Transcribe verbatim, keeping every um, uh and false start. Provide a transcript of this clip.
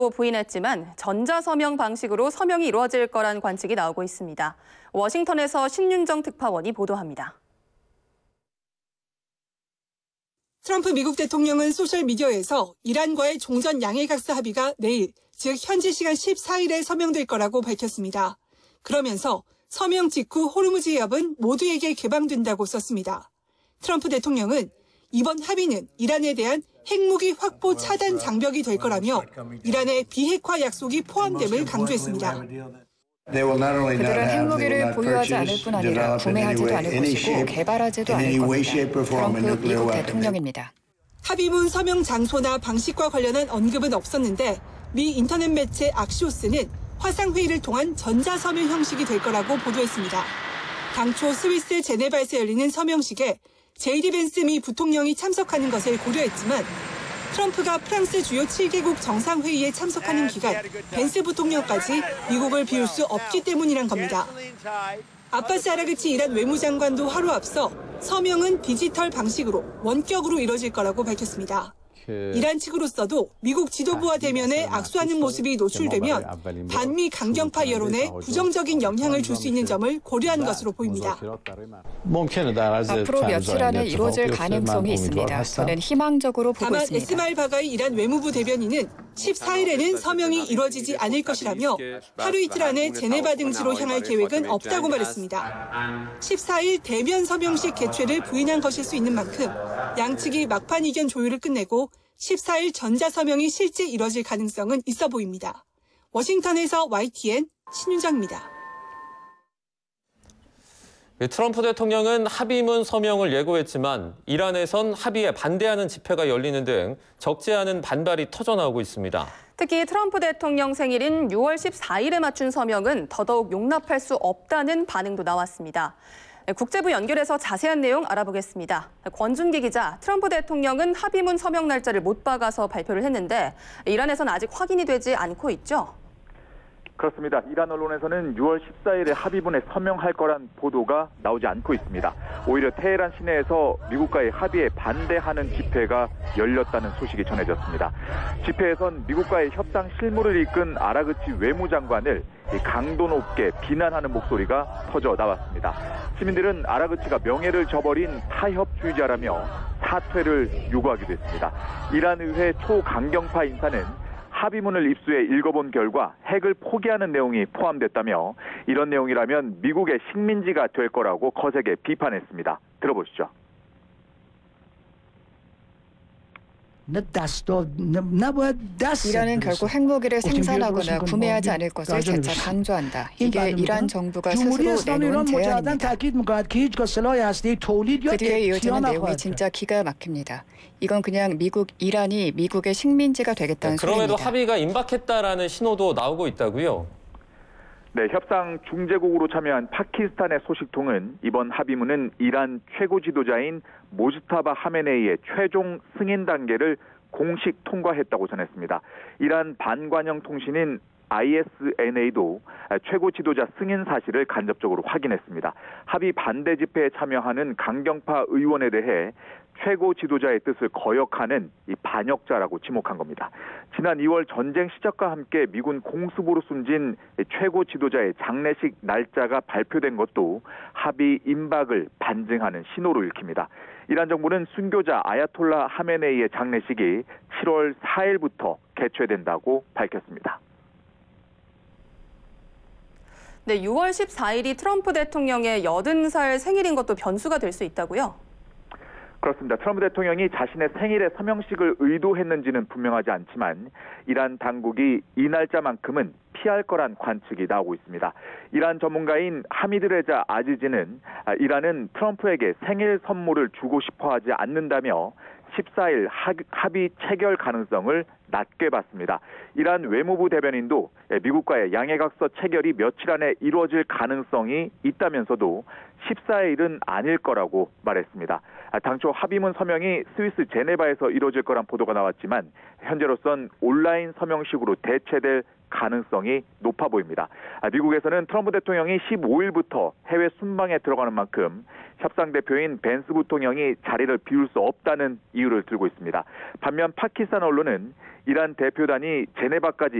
부인했지만 전자서명 방식으로 서명이 이루어질 거란 관측이 나오고 있습니다. 워싱턴에서 신윤정 특파원이 보도합니다. 트럼프 미국 대통령은 소셜미디어에서 이란과의 종전 양해각서 합의가 내일, 즉 현지 시간 십사 일에 서명될 거라고 밝혔습니다. 그러면서 서명 직후 호르무즈 해협은 모두에게 개방된다고 썼습니다. 트럼프 대통령은 이번 합의는 이란에 대한 핵무기 확보 차단 장벽이 될 거라며 이란의 비핵화 약속이 포함됨을 강조했습니다. 그들은 핵무기를 보유하지 않을 뿐 아니라 구매하지도 않을 것이고 개발하지도 않을 겁니다. 트럼프 미국 대통령입니다. 합의문 서명 장소나 방식과 관련한 언급은 없었는데 미 인터넷 매체 악시오스는 화상회의를 통한 전자서명 형식이 될 거라고 보도했습니다. 당초 스위스 제네바에서 열리는 서명식에 제이디 벤스 미 부통령이 참석하는 것을 고려했지만 트럼프가 프랑스 주요 칠 개국 정상회의에 참석하는 기간 벤스 부통령까지 미국을 비울 수 없기 때문이란 겁니다. 아바스 아라그치 이란 외무장관도 하루 앞서 서명은 디지털 방식으로 원격으로 이뤄질 거라고 밝혔습니다. 이란 측으로서도 미국 지도부와 대면에 악수하는 모습이 노출되면 반미 강경파 여론에 부정적인 영향을 줄 수 있는 점을 고려한 것으로 보입니다. 앞으로 며칠 안에 이루어질 가능성이 있습니다. 저는 희망적으로 보고 다만 있습니다. 에스마일 바가이 이란 외무부 대변인은 십사 일에는 서명이 이루어지지 않을 것이라며 하루 이틀 안에 제네바 등지로 향할 계획은 없다고 말했습니다. 십사 일 대면 서명식 개최를 부인한 것일 수 있는 만큼 양측이 막판 이견 조율을 끝내고 십사 일 전자서명이 실제 이뤄질 가능성은 있어 보입니다. 워싱턴에서 와이티엔 신윤정입니다. 트럼프 대통령은 합의문 서명을 예고했지만 이란에선 합의에 반대하는 집회가 열리는 등 적지 않은 반발이 터져나오고 있습니다. 특히 트럼프 대통령 생일인 유월 십사일에 맞춘 서명은 더더욱 용납할 수 없다는 반응도 나왔습니다. 국제부 연결해서 자세한 내용 알아보겠습니다. 권준기 기자, 트럼프 대통령은 합의문 서명 날짜를 못 박아서 발표를 했는데 이란에서는 아직 확인이 되지 않고 있죠? 그렇습니다. 이란 언론에서는 유월 십사일에 합의문에 서명할 거란 보도가 나오지 않고 있습니다. 오히려 테헤란 시내에서 미국과의 합의에 반대하는 집회가 열렸다는 소식이 전해졌습니다. 집회에선 미국과의 협상 실무를 이끈 아라그치 외무장관을 강도 높게 비난하는 목소리가 터져 나왔습니다. 시민들은 아라그치가 명예를 저버린 타협주의자라며 사퇴를 요구하기도 했습니다. 이란 의회 초강경파 인사는 합의문을 입수해 읽어본 결과 핵을 포기하는 내용이 포함됐다며 이런 내용이라면 미국의 식민지가 될 거라고 거세게 비판했습니다. 들어보시죠. 이란은 결국 핵무기를 생산하거나 구매하지 않을 것을 재차 강조한다. 이게 이란 정부가 스스로 내놓은 제안입니다. 그 뒤에 이어지는 내용이 진짜 기가 막힙니다. 이건 그냥 미국, 이란이 미국의 식민지가 되겠다는 네, 그럼에도 소리입니다. 합의가 임박했다라는 신호도 나오고 있다고요? 네, 협상 중재국으로 참여한 파키스탄의 소식통은 이번 합의문은 이란 최고 지도자인 모즈타바 하메네이의 최종 승인 단계를 공식 통과했다고 전했습니다. 이란 반관영 통신인 아이에스엔에이도 최고 지도자 승인 사실을 간접적으로 확인했습니다. 합의 반대 집회에 참여하는 강경파 의원에 대해 최고 지도자의 뜻을 거역하는 이 반역자라고 지목한 겁니다. 지난 이월 전쟁 시작과 함께 미군 공습으로 숨진 최고 지도자의 장례식 날짜가 발표된 것도 합의 임박을 반증하는 신호로 읽힙니다. 이란 정부는 순교자 아야톨라 하메네이의 장례식이 칠월 사일부터 개최된다고 밝혔습니다. 네, 유월 십사일이 트럼프 대통령의 여든 살 생일인 것도 변수가 될 수 있다고요? 그렇습니다. 트럼프 대통령이 자신의 생일에 서명식을 의도했는지는 분명하지 않지만 이란 당국이 이 날짜만큼은 피할 거란 관측이 나오고 있습니다. 이란 전문가인 하미드 레자 아지지는 이란은 트럼프에게 생일 선물을 주고 싶어 하지 않는다며 십사일 합의 체결 가능성을 낮게 봤습니다. 이란 외무부 대변인도 미국과의 양해각서 체결이 며칠 안에 이루어질 가능성이 있다면서도 십사일은 아닐 거라고 말했습니다. 당초 합의문 서명이 스위스 제네바에서 이루어질 거란 보도가 나왔지만 현재로선 온라인 서명식으로 대체될 가능성이 높아 보입니다. 미국에서는 트럼프 대통령이 십오일부터 해외 순방에 들어가는 만큼 협상 대표인 벤스 부통령이 자리를 비울 수 없다는 이유를 들고 있습니다. 반면 파키스탄 언론은 이란 대표단이 제네바까지